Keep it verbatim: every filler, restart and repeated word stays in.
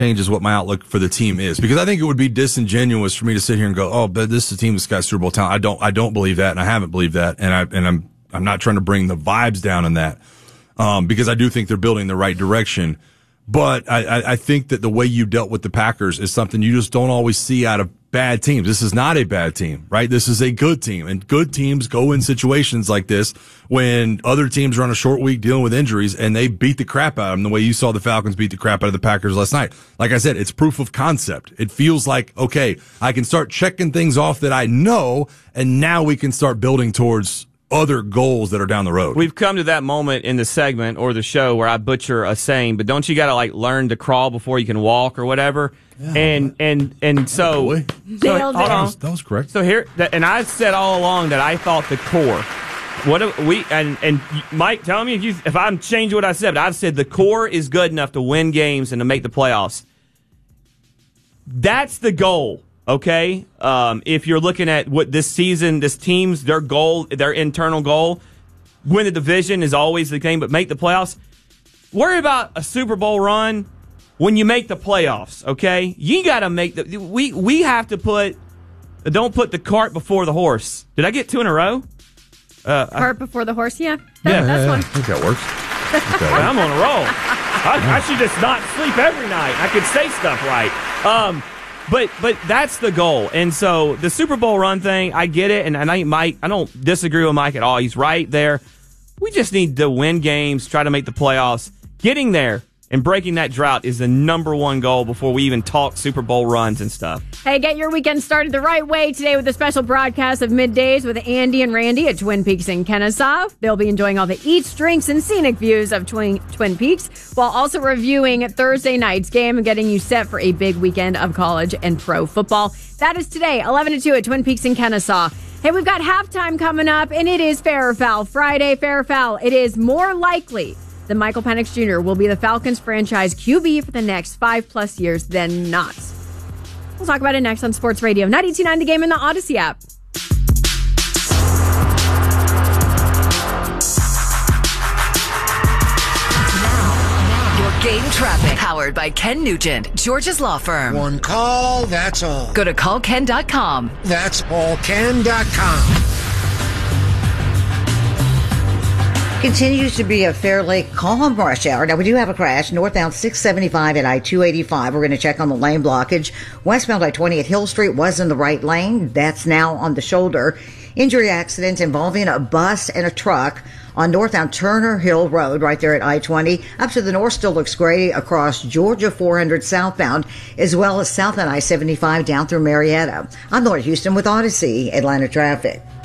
changes what my outlook for the team is, because I think it would be disingenuous for me to sit here and go, oh, but this is a team that's got Super Bowl talent. I don't, I don't believe that, and I haven't believed that, and I, and I'm, I'm not trying to bring the vibes down on that, um, because I do think they're building the right direction. But I, I, I think that the way you dealt with the Packers is something you just don't always see out of bad teams. This is not a bad team, right? This is a good team, and good teams go in situations like this when other teams are on a short week dealing with injuries, and they beat the crap out of them the way you saw the Falcons beat the crap out of the Packers last night. Like I said, it's proof of concept. It feels like, okay, I can start checking things off that I know, and now we can start building towards other goals that are down the road. We've come to that moment in the segment or the show where I butcher a saying, but don't you got to like learn to crawl before you can walk or whatever? Yeah, and, and and so, oh so hold on. That was, that was correct. So here, and I said all along that I thought the core. What we and and Mike, tell me if you if I'm changing what I said, but I've said the core is good enough to win games and to make the playoffs. That's the goal. Okay, um, if you're looking at what this season, this team's their goal, their internal goal, win the division is always the thing, but make the playoffs. Worry about a Super Bowl run when you make the playoffs. Okay, you got to make the. We we have to put. Don't put the cart before the horse. Did I get two in a row? Uh, cart I, before the horse. Yeah, that, yeah, that's yeah, one. I think that works. Okay. I'm on a roll. I, I should just not sleep every night. I could say stuff right. Um. But but that's the goal. And so the Super Bowl run thing, I get it, and, and I Mike, I don't disagree with Mike at all. He's right there. We just need to win games, try to make the playoffs. Getting there and breaking that drought is the number one goal before we even talk Super Bowl runs and stuff. Hey, get your weekend started the right way today with a special broadcast of Middays with Andy and Randy at Twin Peaks in Kennesaw. They'll be enjoying all the eats, drinks, and scenic views of Twin, Twin Peaks, while also reviewing Thursday night's game and getting you set for a big weekend of college and pro football. That is today, eleven to two at Twin Peaks in Kennesaw. Hey, we've got halftime coming up, and it is Fair or Foul Friday. Fair or Foul, it is more likely that Michael Penix Junior will be the Falcons franchise Q B for the next five-plus years than not. We'll talk about it next on Sports Radio ninety-two point nine The Game and the Odyssey app. Now, your game traffic. Powered by Ken Nugent, George's Law Firm. One call, that's all. Go to call ken dot com. That's all ken dot com. Continues to be a fairly calm rush hour. Now, we do have a crash northbound six seventy-five at I two eighty-five. We're going to check on the lane blockage. Westbound I twenty at Hill Street was in the right lane. That's now on the shoulder. Injury accident involving a bus and a truck on northbound Turner Hill Road right there at I twenty. Up to the north still looks great across Georgia four hundred southbound, as well as south on I seventy-five down through Marietta. I'm Laura Houston with Odyssey Atlanta Traffic.